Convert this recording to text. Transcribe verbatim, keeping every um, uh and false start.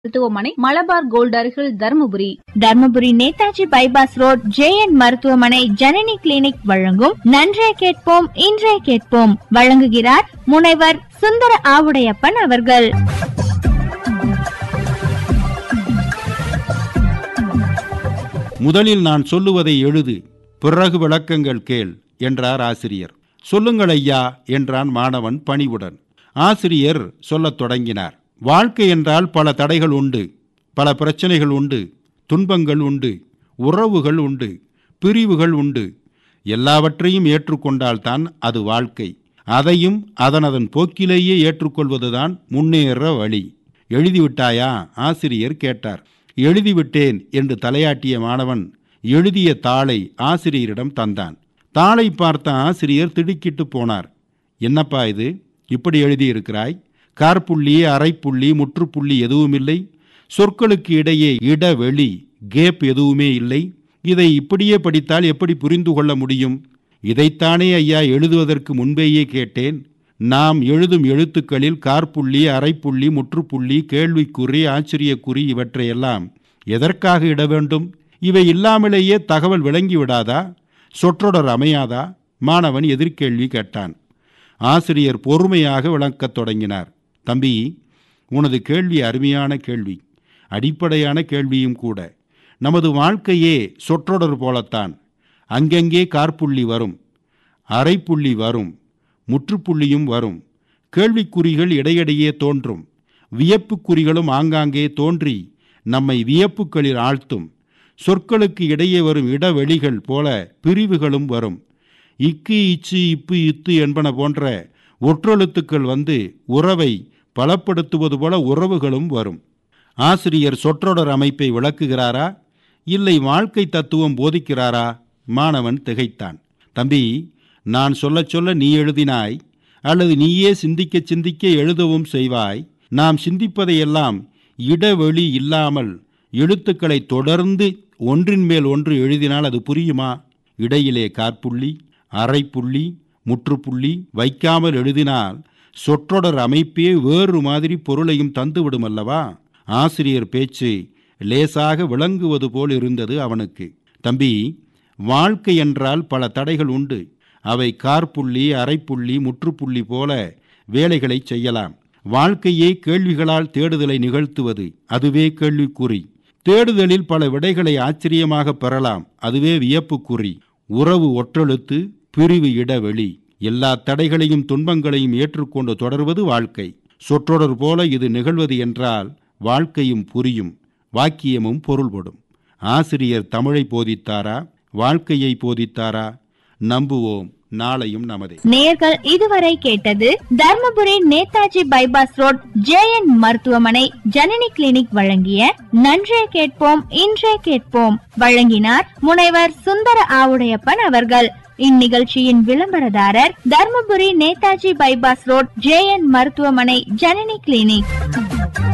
மருத்துவமனை, மலபார் கோல்ட் அருகில் Dharmapuri. Dharmapuri Netaji bypass road J N மருத்துவமனை ஜனனி கிளினிக் வழங்கும் நன்றே கேட்போம் இன்றே கேட்போம் வழங்குகிறார் முனைவர் சுந்தர ஆவுடையப்பன் அவர்கள். முதலில் நான் சொல்லுவதை எழுது, பிறகு விளக்கங்கள் கேள் என்றார் ஆசிரியர். சொல்லுங்கள் ஐயா என்றான் மாணவன் பணிவுடன். ஆசிரியர் சொல்லத் தொடங்கினார். வாழ்க்கை என்றால் பல தடைகள் உண்டு, பல பிரச்சனைகள் உண்டு, துன்பங்கள் உண்டு, உறவுகள் உண்டு, பிரிவுகள் உண்டு. எல்லாவற்றையும் ஏற்றுக்கொண்டால்தான் அது வாழ்க்கை. அதையும் அதனதன் போக்கிலேயே ஏற்றுக்கொள்வதுதான் முன்னேற வழி. எழுதிவிட்டாயா? ஆசிரியர் கேட்டார். எழுதிவிட்டேன் என்று தலையாட்டிய மாணவன் எழுதிய தாளை ஆசிரியரிடம் தந்தான். தாளை பார்த்த ஆசிரியர் திடுக்கிட்டு போனார். என்னப்பா இது, இப்படி எழுதியிருக்கிறாய்? கார்புள்ளி, அரைப்புள்ளி, முற்றுப்புள்ளி எதுவுமில்லை. சொற்களுக்கு இடையே இடவெளி, கேப் எதுவுமே இல்லை. இதை இப்படியே படித்தால் எப்படி புரிந்து கொள்ள முடியும்? இதைத்தானே ஐயா எழுதுவதற்கு முன்பேயே கேட்டேன். நாம் எழுதும் எழுத்துக்களில் கார்புள்ளி, அரைப்புள்ளி, முற்றுப்புள்ளி, கேள்விக்குறி, ஆச்சரியக்குறி இவற்றையெல்லாம் எதற்காக இட வேண்டும்? இவை இல்லாமலேயே தகவல் விளங்கிவிடாதா? சொற்றொடர் அமையாதா? மாணவன் எதிர்கேள்வி கேட்டான். ஆசிரியர் பொறுமையாக விளக்கத் தொடங்கினார். தம்பி, உனது கேள்வி அருமையான கேள்வி, அடிப்படையான கேள்வியும் கூட. நமது வாழ்க்கையே சொற்றொடர் போலத்தான். அங்கங்கே கார்புள்ளி வரும், அரைப்புள்ளி வரும், முற்றுப்புள்ளியும் வரும். கேள்விக்குறிகள் இடையிடையே தோன்றும். வியப்புக்குறிகளும் ஆங்காங்கே தோன்றி நம்மை வியப்புக்களில் ஆழ்த்தும். சொற்களுக்கு இடையே வரும் இடவெளிகள் போல பிரிவுகளும் வரும். இக்கு, இச்சு, இப்பு, இத்து என்பன போன்ற ஒற்றெழுத்துக்கள் வந்து உறவை பலப்படுத்துவது போல உறவுகளும் வரும். ஆசிரியர் சொற்றொடர் அமைப்பை விளக்குகிறாரா, இல்லை வாழ்க்கை தத்துவம் போதிக்கிறாரா? மாணவன் திகைத்தான். தம்பி, நான் சொல்ல சொல்ல நீ எழுதினாய், அல்லது நீயே சிந்திக்க சிந்திக்க எழுதவும் செய்வாய். நாம் சிந்திப்பதையெல்லாம் இடவெளி இல்லாமல் எழுத்துக்களை தொடர்ந்து ஒன்றின் மேல் ஒன்று எழுதினால் அது புரியுமா? இடையிலே காற்புள்ளி, அரைப்புள்ளி, முற்றுப்புள்ளி வைக்காமல் எழுதினால் சொற்றொடர் அமைப்பே வேறு மாதிரி பொருளையும் தந்துவிடும் அல்லவா? ஆசிரியர் பேச்சு லேசாக விளங்குவது போல் இருந்தது அவனுக்கு. தம்பி, வாழ்க்கை என்றால் பல தடைகள் உண்டு. அவை கார்புள்ளி, அரைப்புள்ளி, முற்றுப்புள்ளி போல வேலைகளை செய்யலாம். வாழ்க்கையே கேள்விகளால் தேடுதலை நிகழ்த்துவது, அதுவே கேள்விக்குறி. தேடுதலில் பல விடைகளை ஆச்சரியமாக பெறலாம், அதுவே வியப்புக்குறி. உறவு ஒற்றெழுத்து, பிரிவு இடவெளி. எல்லா தடைகளையும் துன்பங்களையும் ஏற்றுக்கொண்டு தொடர்வது வாழ்க்கை. சொற்றொடர் போல இது நிகழ்வது என்றால் வாழ்க்கையும் புரியும், வாக்கியமும் பொருள்படும். ஆசிரியர் தமிழை போதித்தாரா, வாழ்க்கையை போதித்தாரா? நம்புவோம், நாளையும் நமதே. நேயர்கள் இதுவரை கேட்டது Dharmapuri Netaji bypass road J N மருத்துவமனை ஜனனி கிளினிக் வழங்கிய நன்றே கேட்போம் இன்றே கேட்போம். வழங்கினார் முனைவர் சுந்தர ஆவுடையப்பன் அவர்கள். இந்நிகழ்ச்சியின் விளம்பரதாரர் Dharmapuri Netaji bypass road J N மருத்துவமனை ஜனனி கிளினிக்.